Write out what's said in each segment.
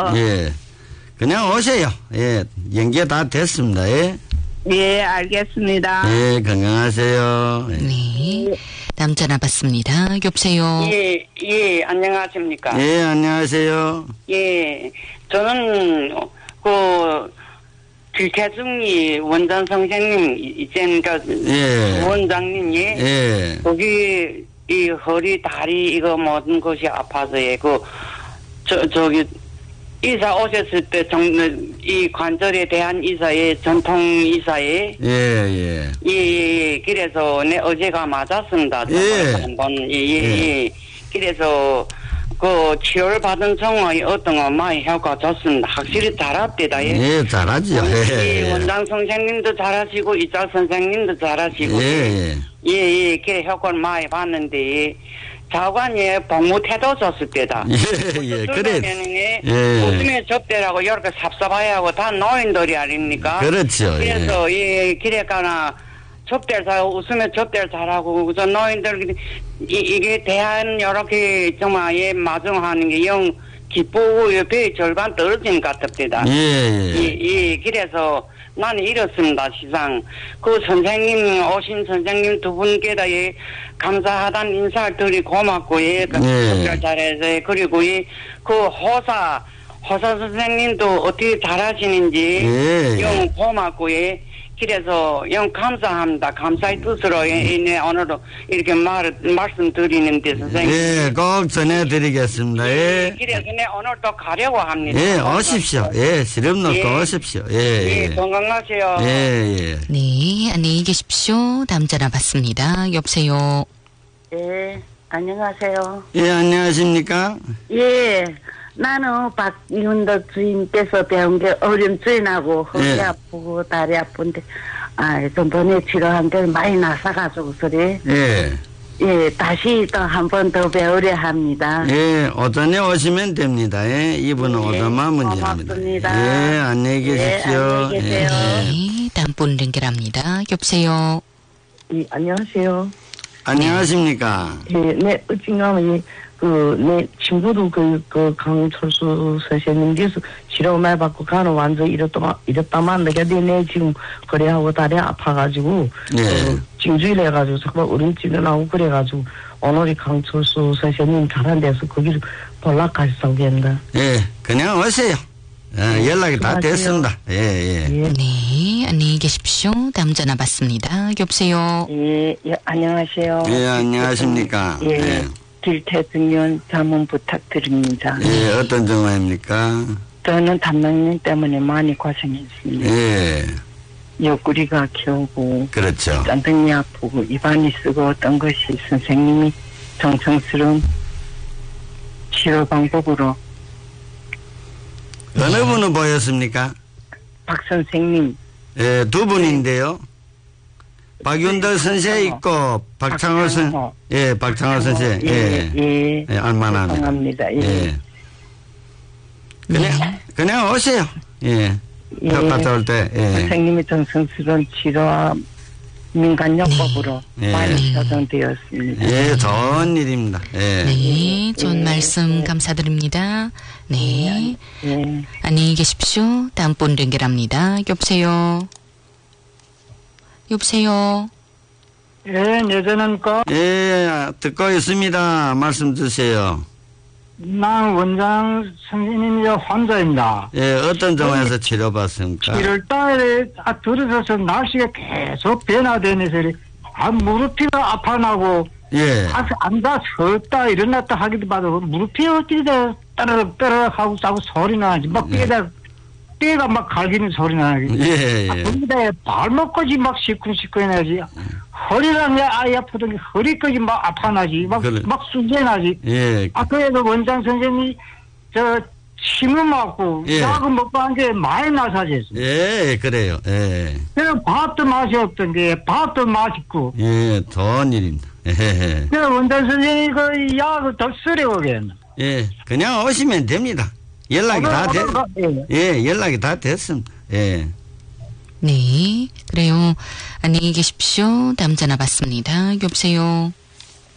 있어요. 예. 그냥 오세요. 예. 연계 다 됐습니다. 예. 예, 알겠습니다. 예, 건강하세요. 예. 네. 다음 전화 받습니다. 여보세요. 예, 안녕하십니까. 예, 안녕하세요. 예, 저는, 길태중이 원장 선생님, 이제는 예. 원장님이, 예. 거기, 이 허리, 다리, 이거 모든 것이 아파서, 예, 저기, 의사 오셨을 때, 이 관절에 대한 의사의, 전통 의사의, 예. 그래서 내 어제가 맞았습니다. 예. 한번, 그래서, 치료를 받은 정황이 어떤 거 많이 효과 좋습니다. 확실히 잘합니다. 예, 잘하죠. 예. 원장 선생님도 잘하시고, 이자 선생님도 잘하시고. 예. 그래 효과를 많이 봤는데, 자관이 복무 태도 줬을 때다. 예, 그래. 웃음의 접대라고 이렇게 삽삽하게 하고 다 노인들이 아닙니까? 그렇죠. 그래서, 기래가나, 접대를 잘하고, 웃음의 접대를 잘하고, 그래서 노인들, 이게 대한, 요렇게, 정말, 마중하는 게 영 기쁘고, 옆에 절반 떨어진 것 같습니다. 그래서, 나는 이렇습니다, 시상. 선생님, 오신 선생님 두 분께다, 감사하다는 인사를 드리고 고맙고, 접대를 잘해서, 그리고, 호사 선생님도 어떻게 잘하시는지, 영 고맙고, 그래서 영 감사합니다. 감사의 뜻으로 오늘도 이렇게 말씀드리는데 선생님. 예, 꼭 전해드리겠습니다. 예. 그래서 오늘 또 가려고 합니다. 예, 오십시오. 예, 시름 놓고 오십시오. 예. 건강하세요. 예. 네, 안녕히 계십시오. 다음 전화 받습니다. 여보세요. 예, 안녕하세요. 예, 안녕하십니까? 예. 나는 박윤도 주인께서 배운 게 어림주인하고 허리 아프고 다리 아픈데 전번에 치료한 데 많이 나서가지고 그래. 예, 다시 또 한 번 더 배우려 합니다. 예, 오전에 오시면 됩니다. 예, 이분은 오전만 문제입니다. 고맙습니다. 예, 안녕히 계십시오. 안녕히 계세요. 네, 다음 분 연결합니다. 여보세요. 예, 안녕하세요. 안녕하십니까? 예, 네, 어찌가면 내 친구도 강철수 선생님께서 치료 많이 받고 가는 완전 이렇다만 내가 내 지금 거래하고 다리 아파가지고 징주일 해가지고 정말 어림찌는하고 그래가지고 오늘이 강철수 선생님 잘한 데서 거기를 볼락까지 sau겠다. 예, 그냥 오세요. 연락이 다 됐습니다. 예. 네, 안녕히 계십시오. 다음 전화 받습니다. 여보세요. 예, 안녕하세요. 예, 안녕하십니까? 예. 길태중년 자문 부탁드립니다. 예, 어떤 정화입니까? 저는 담낭염 때문에 많이 고생했습니다. 예. 옆구리가 겨우고, 그렇죠. 짠등이 아프고, 입안이 쓰고 어떤 것이 선생님이 정성스러운 치료 방법으로. 어느 분을 보였습니까? 박 선생님. 예, 두 분인데요. 박윤덕 선생 있고 박창호 선생. 예, 알만합니다. 감사합니다. 그냥 오세요. 예. 갔다 올 때. 선생님이 정성스러운 치료와 민간요법으로 많이 조정되었습니다. 예, 좋은 일입니다. 네, 좋은 말씀 감사드립니다. 네. 안녕히 계십시오. 다음 분 연결합니다. 여보세요. 여보세요. 예, 여전한가? 예, 듣고 있습니다. 말씀 주세요. 난 원장 선생님이 환자입니다. 예, 어떤 정화에서 치료받습니까? 1월달에 들어서서 날씨가 계속 변화되면서 무릎이 아파나고 앉아 섰다 일어났다 하기도 봐도 무릎이 어디다 따르륵 하고 소리 나지 막 뼈가 막 갈기는 소리 나지. 근데 발목까지 막 시큰시큰하지. 허리랑 아이 아프던 게 허리까지 막 아파나지. 막 쑤재나지. 그래도 원장 선생님이 침을 맞고 약을 먹고 한 게 많이 나사졌어. 예, 그래요. 예. 그래서 밥도 맛이 없던 게 밥도 맛있고. 예, 좋은 일입니다. 그래서 원장 선생님이 그 약을 더 쓰려고겠나. 예, 그냥 오시면 됩니다. 연락이 연락이 다 됐습니다. 예. 네, 그래요. 안녕히 계십시오. 다음 전화 받습니다. 여보세요.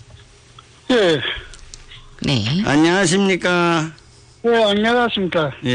예. 네. 안녕하십니까? 예, 안녕하십니까?